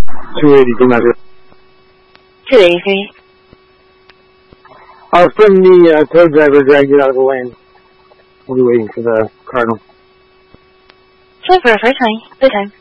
280, come out here. 283. I'll send the tow driver drag you out of the lane. We'll be waiting for the Cardinal. Silver, first time. Good time.